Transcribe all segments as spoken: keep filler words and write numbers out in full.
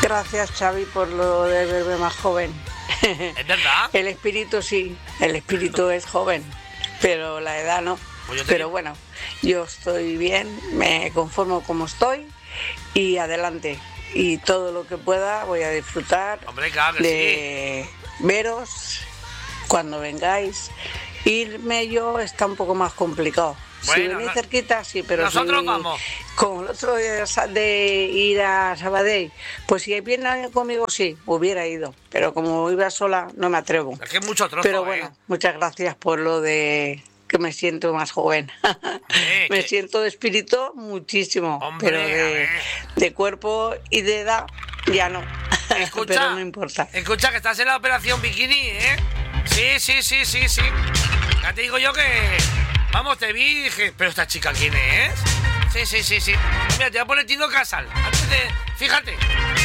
Gracias, Xavi, por lo de verme más joven. ¿Es verdad? El espíritu sí, el espíritu es joven, pero la edad no. Pues yo te Pero digo- bueno, yo estoy bien, me conformo como estoy y adelante. Y todo lo que pueda voy a disfrutar Hombre, claro que de veros cuando vengáis. Irme yo está un poco más complicado. Si Bueno, venís no- cerquita, sí, pero nosotros si- vamos. Como el otro día de ir a Sabadell, pues si viene conmigo sí, hubiera ido, pero como iba sola no me atrevo. Es que es mucho trozo, Pero bueno, ¿eh? muchas gracias por lo de que me siento más joven. Hombre, me que- siento de espíritu muchísimo, Hombre, pero a de, ver. de cuerpo y de edad ya no. Escucha, pero no importa. Escucha, que estás en la operación bikini, ¿eh? Sí, sí, sí, sí, sí. Ya te digo yo que... Vamos, te vi y dije, ¿pero esta chica quién es? Sí, sí, sí, sí. Mira, te voy a poner Tino Casal. Antes de... Fíjate.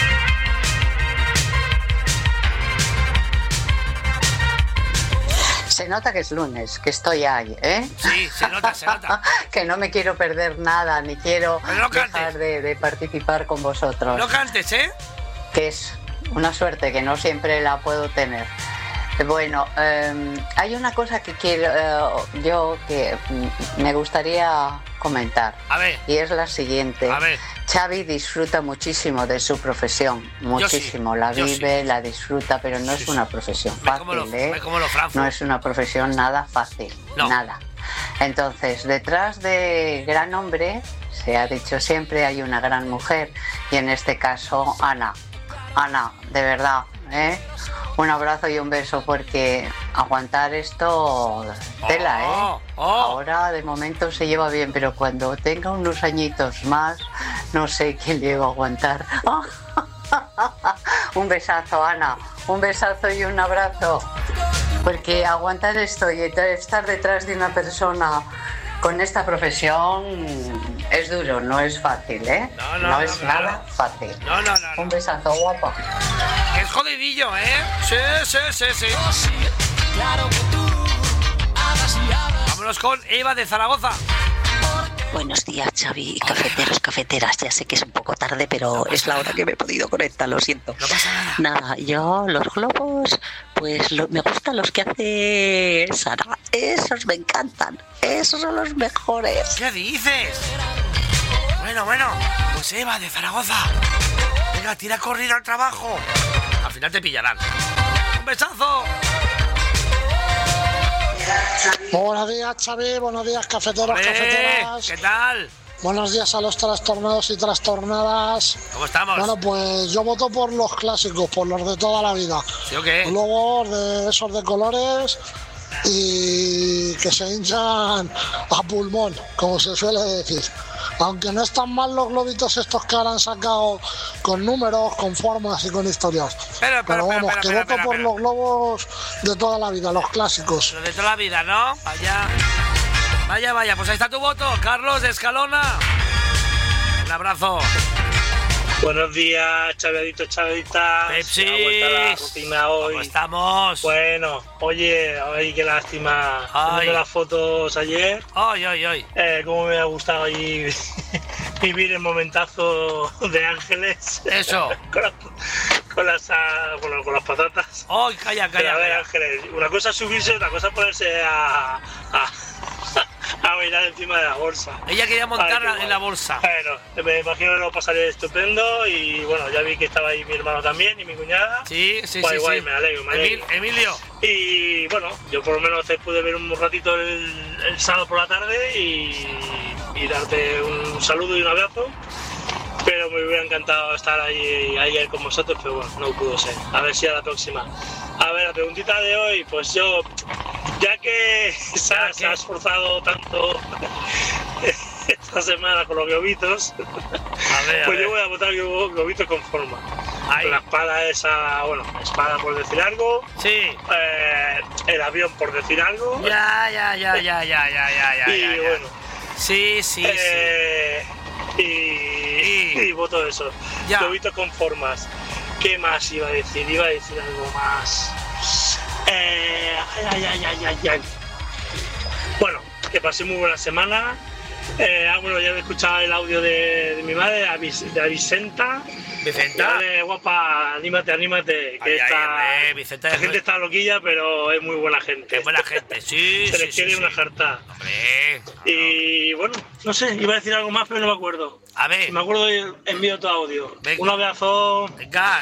Se nota que es lunes, que estoy ahí, ¿eh? Sí, se nota, se nota. Que no me quiero perder nada, ni quiero Pero no cantes. dejar de, de participar con vosotros. No cantes, ¿eh? Que es una suerte que no siempre la puedo tener. Bueno, eh, hay una cosa que quiero eh, yo que mm, me gustaría comentar. A ver. Y es la siguiente. A ver. Xavi disfruta muchísimo de su profesión, muchísimo. sí, la yo vive, sí. la disfruta, pero no Sí, es sí. una profesión Ve fácil, cómo lo- ¿eh? ve cómo lo franzo. No es una profesión nada fácil, No. nada. Entonces, detrás de gran hombre, se ha dicho siempre, hay una gran mujer, y en este caso, Ana. Ana, de verdad, ¿eh? Un abrazo y un beso, porque aguantar esto, tela, Oh, ¿eh? oh. Ahora de momento se lleva bien, pero cuando tenga unos añitos más, no sé quién llego a aguantar. Un besazo, Ana, un besazo y un abrazo, porque aguantar esto y estar detrás de una persona con esta profesión es duro, no es fácil, ¿eh? No, no, no, es claro. nada fácil. No, no, no, no. Un besazo, guapa. Que es jodidillo, ¿eh? Sí, sí, sí, sí. Vámonos con Eva de Zaragoza. Buenos días, Xavi, y cafeteros, cafeteras. Ya sé que es un poco tarde, pero es la hora que me he podido conectar, lo siento. No pasa nada. Nada, yo los globos, pues lo- me gustan los que hace Sara. Esos me encantan. Esos son los mejores. ¿Qué dices? Bueno, bueno, pues Eva de Zaragoza. Venga, tira a correr al trabajo. Al final te pillarán. ¡Un besazo! Buenos días, Xavi, buenos días, cafeteros, Hombre, cafeteras. ¿qué tal? Buenos días a los trastornados y trastornadas. ¿Cómo estamos? Bueno, pues yo voto por los clásicos, por los de toda la vida. ¿Sí o qué? Luego de esos de colores y que se hinchan a pulmón, como se suele decir. Aunque no están mal los globitos estos que ahora han sacado con números, con formas y con historias. Espera, espera, Pero vamos, espera, que espera, voto espera, por espera. los globos de toda la vida, los clásicos. Lo de toda la vida, ¿no? Vaya. Vaya, vaya, pues ahí está tu voto, Carlos de Escalona. Un abrazo. Buenos días, chaveaditos, chaveditas. Pepsi. Ha vuelto la rutina hoy. ¿Cómo estamos? Bueno, oye, ay, qué lástima. Ay. Viendo las fotos ayer, Ay, ay, ay. eh, cómo me ha gustado ahí vivir el momentazo de Ángeles. Eso. con, las, con, las, ah, bueno, con las patatas. Ay, calla, Pero calla, a ver, calla. Ángeles, una cosa es subirse, otra cosa es ponerse a, a, a bailar encima de la bolsa. Ella quería montar Ay, qué en guay. la bolsa. Bueno, me imagino que lo pasaría estupendo y bueno, ya vi que estaba ahí mi hermano también y mi cuñada. Sí, sí, Guay, sí. guay, sí. me alegro, me Emil- alegro. Emilio. Y bueno, yo por lo menos te pude ver un ratito el, el sábado por la tarde y, y darte un saludo y un abrazo. Pero me hubiera encantado estar ahí ayer con vosotros, pero bueno, no pudo ser. A ver si a la próxima. A ver, la preguntita de hoy, pues yo, ya que se ha, se ha esforzado tanto esta semana con los globitos, A ver, a pues ver. yo voy a votar glo- globitos con forma. Ahí. La espada esa, bueno, espada por decir algo, Sí. eh, el avión por decir algo, Ya, ya, ya, ya, ya, ya, ya, ya. y ya, ya. bueno, Sí, sí, sí. eh, y, Y- y voto eso. Ya. Globitos con formas. ¿Qué más iba a decir? Iba a decir algo más. Eh, ay, ay, ay, ay, ay, ay. Bueno, que pasé muy buena semana. Eh, ah, bueno, ya he escuchado el audio de, de mi madre, de Avis- de Avisenta. Vicenta. Vale, guapa, anímate, anímate. Que Ay, esta, ay, eh, Vicenta la es gente muy- está loquilla, pero es muy buena gente. Es buena gente, sí, Se sí, les sí, quiere sí. una jarta. Hombre, Y bueno, no sé, iba a decir algo más, pero no me acuerdo. a ver, Si me acuerdo, envío tu audio. Venga. Un abrazo. venga.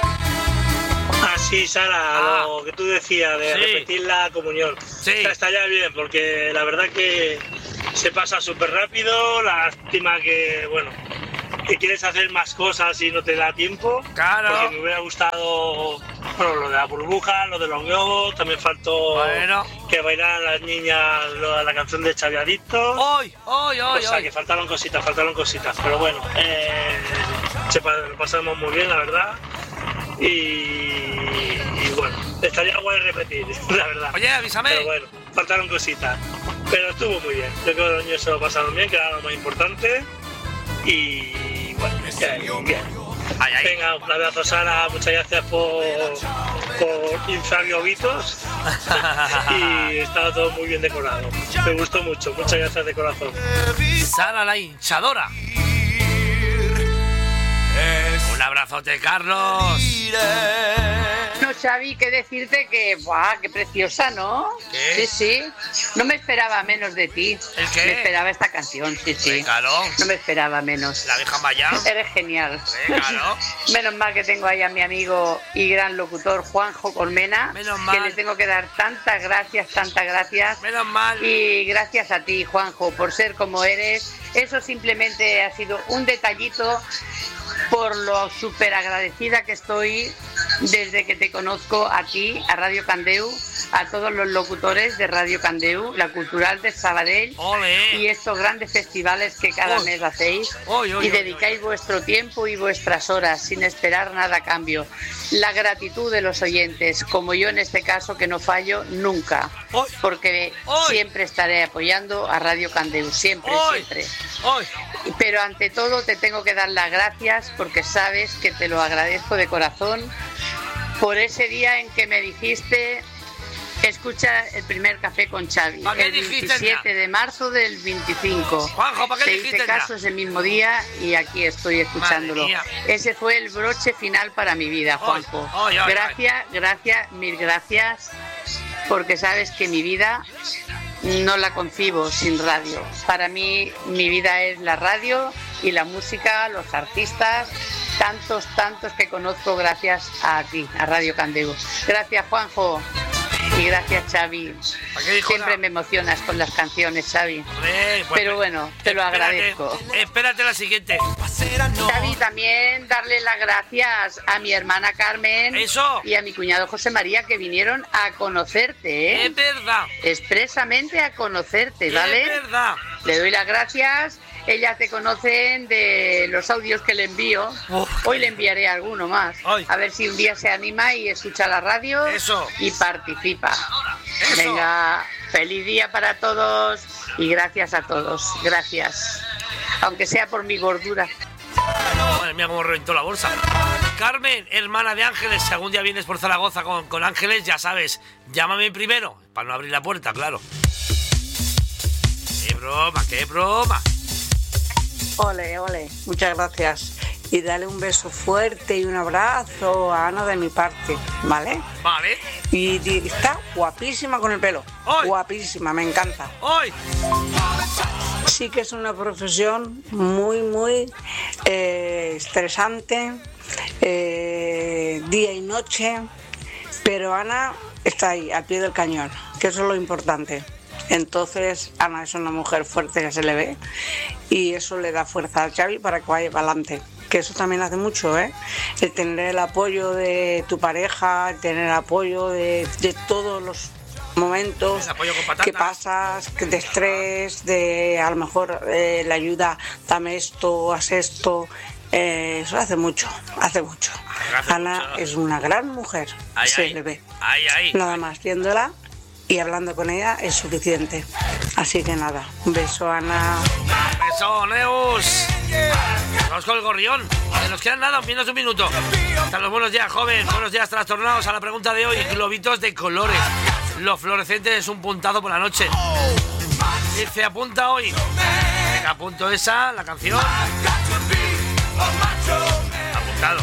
Así, Sara, Ah. lo que tú decías de Sí. repetir la comunión. Sí. Está, está ya bien, porque la verdad que se pasa súper rápido. Lástima que, bueno, que quieres hacer más cosas y no te da tiempo. Claro. Porque me hubiera gustado, bueno, lo de la burbuja, lo de los globos. También faltó Bueno. que bailaran las niñas lo- la canción de Xavi Adicto. Hoy, hoy, hoy, O sea, hoy. que faltaron cositas, faltaron cositas. Pero bueno, eh, se pa- lo pasamos muy bien, la verdad. Y, y bueno, estaría guay repetir, la verdad. Oye, avísame. Pero bueno, faltaron cositas. Pero estuvo muy bien. Yo creo que los niños se lo pasaron bien, que era lo más importante. Y bueno, ya, bien. Ay, ay. Venga, un abrazo, Sara. Muchas gracias por, por inflar globitos. Y estaba todo muy bien decorado. Me gustó mucho. Muchas gracias de corazón. Sara la hinchadora. Un abrazote, Carlos. No, Xavi, que decirte que, ¡buah, qué preciosa!, ¿no? ¿Qué? Sí, sí. No me esperaba menos de ti. ¿El qué? Me esperaba esta canción, sí, sí. Venga, No me esperaba menos. la vieja Maya. Eres genial. Venga, ¿no? Menos mal que tengo ahí a mi amigo y gran locutor Juanjo Colmena. Menos mal. Que le tengo que dar tantas gracias, tantas gracias. Menos mal. Y gracias a ti, Juanjo, por ser como eres. Eso simplemente ha sido un detallito por lo súper agradecida que estoy desde que te conozco a ti, a Radio Candeu, a todos los locutores de Radio Candeu, la Cultural de Sabadell Ole. y estos grandes festivales que cada Oy. mes hacéis Oy, oy, y oy, dedicáis vuestro tiempo y vuestras horas sin esperar nada a cambio. La gratitud de los oyentes, como yo en este caso, que no fallo nunca, Oy. porque Oy. siempre estaré apoyando a Radio Candeu, siempre, Oy. siempre. Hoy. Pero ante todo te tengo que dar las gracias porque sabes que te lo agradezco de corazón por ese día en que me dijiste escucha el primer café con Xavi, ¿Pa' qué el dijiste veintisiete de marzo del veinticinco. Juanjo, ¿pa' qué Te dijiste hice ya? caso ese mismo día y aquí estoy escuchándolo. Madre mía. Ese fue el broche final para mi vida, Ay, Juanjo. ay, ay, Gracias, gracias, mil gracias, porque sabes que mi vida no la concibo sin radio. Para mí, mi vida es la radio y la música, los artistas, tantos, tantos que conozco gracias a ti, a Radio Candeu. Gracias, Juanjo. Y gracias, Xavi. ¿Pa' qué dijo Siempre nada? me emocionas con las canciones, Xavi. Hombre, pues, Pero bueno, te lo espérate, agradezco. Espérate la siguiente. Xavi, también darle las gracias a mi hermana Carmen Eso. y a mi cuñado José María que vinieron a conocerte, ¿eh? Es verdad. Expresamente a conocerte, ¿vale? Es verdad. Le doy las gracias. Ellas te conocen de los audios que le envío. Uf. Hoy le enviaré alguno más. Ay. A ver si un día se anima y escucha la radio Eso. y participa. Eso. Venga, feliz día para todos y gracias a todos. Gracias. Aunque sea por mi gordura. Madre mía, cómo reventó la bolsa. Carmen, hermana de Ángeles, si algún día vienes por Zaragoza con, con Ángeles, ya sabes, llámame primero, para no abrir la puerta, claro. Qué broma, qué broma. Ole, ole, muchas gracias. Y dale un beso fuerte y un abrazo a Ana de mi parte, ¿vale? Vale. Y di- está guapísima con el pelo. ¡Ay! Guapísima, me encanta. Hoy. Sí que es una profesión muy, muy eh, estresante, eh, día y noche, pero Ana está ahí, al pie del cañón, que eso es lo importante. Entonces, Ana es una mujer fuerte que se le ve y eso le da fuerza a Xavi para que vaya para adelante. Que eso también hace mucho, ¿eh? El tener el apoyo de tu pareja, el tener el apoyo de, de todos los momentos El apoyo con patata. que pasas, que de estrés, de a lo mejor eh, la ayuda, dame esto, haz esto. Eh, eso hace mucho, hace mucho. Hace Ana mucho. es una gran mujer, Ay, se ay. le ve. Ay, ay. Nada más viéndola y hablando con ella es suficiente. Así que nada, un beso, Ana. Beso, Neus. Vamos con el gorrión. Que nos quedan nada, menos de un minuto. Hasta los buenos días, joven. Buenos días, trastornados. A la pregunta de hoy, globitos de colores. Lo fluorescente es un puntado por la noche. Dice, apunta hoy. Venga, apunto esa, la canción. Apunto Claro.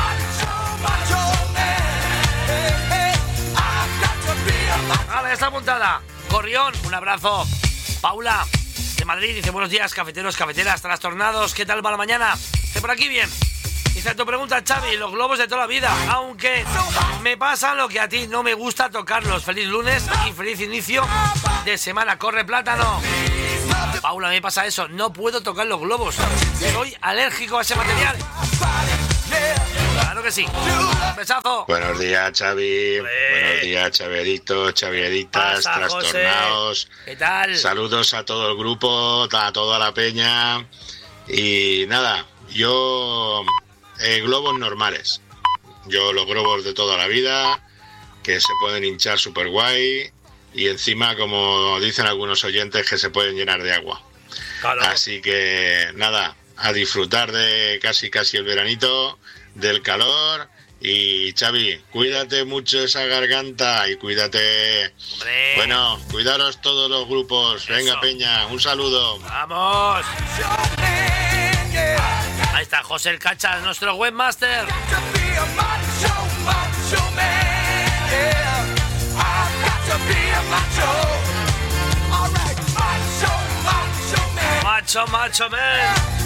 Vale, está apuntada. Corrión, un abrazo. Paula, de Madrid, dice buenos días, cafeteros, cafeteras, trastornados. ¿Qué tal va la mañana? Dice por aquí bien. Dice tu pregunta, Xavi, los globos de toda la vida. Aunque me pasa lo que a ti, no me gusta tocarlos. Feliz lunes y feliz inicio de semana. Corre plátano. Paula, me pasa eso, no puedo tocar los globos. Soy alérgico a ese material. Claro que sí. Un besazo. Buenos días, Xavi. Olé. Buenos días, Chaveritos, Chaveritas, Pasa, trastornados. José. ¿Qué tal? Saludos a todo el grupo, a toda la peña. Y nada, yo... Eh, globos normales. Yo los globos de toda la vida, que se pueden hinchar súper guay. Y encima, como dicen algunos oyentes, que se pueden llenar de agua. Claro. Así que nada, a disfrutar de casi casi el veranito, del calor. Y Xavi, cuídate mucho esa garganta y cuídate. Hombre. Bueno, cuidaros todos los grupos. Venga, Eso. peña, un saludo. ¡Vamos! Ahí está José el Cachas, nuestro webmaster. Macho, macho, man.